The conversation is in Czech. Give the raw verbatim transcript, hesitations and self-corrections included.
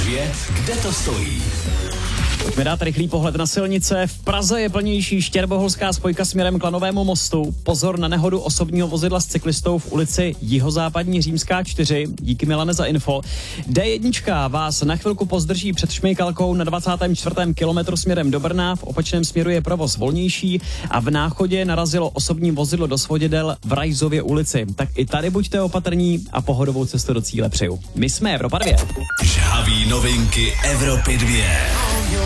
dvě, kde to stojí? Pojďme dát rychlý pohled na silnice. V Praze je plnější štěrboholská spojka směrem k Lanovému mostu. Pozor na nehodu osobního vozidla s cyklistou v ulici Jihozápadní Římská čtyři. Díky, Milane, za info. D jedna vás na chvilku pozdrží před Šmejkalkou na dvacátém čtvrtém kilometru směrem do Brna. V opačném směru je provoz volnější a v Náchodě narazilo osobní vozidlo do svodidel v Rajzově ulici. Tak i tady buďte opatrní a pohodovou cestu do cíle přeju. My jsme Evropa dvě. Žhaví novinky Evropy dvě.